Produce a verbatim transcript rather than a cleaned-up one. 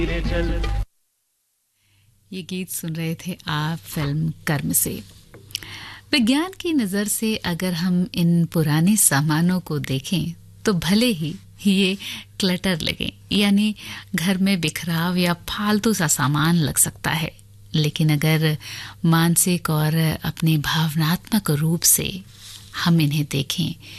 ये गीत सुन रहे थे आप फिल्म कर्म से। विज्ञान की नजर से अगर हम इन पुराने सामानों को देखें तो भले ही ये क्लटर लगे, यानी घर में बिखराव या फालतू सा सामान लग सकता है, लेकिन अगर मानसिक और अपने भावनात्मक रूप से हम इन्हें देखें